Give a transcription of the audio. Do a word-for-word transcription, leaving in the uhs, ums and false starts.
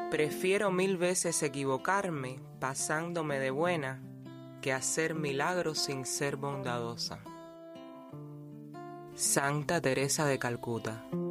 Prefiero mil veces equivocarme pasándome de buena que hacer milagros sin ser bondadosa. Santa Teresa de Calcuta.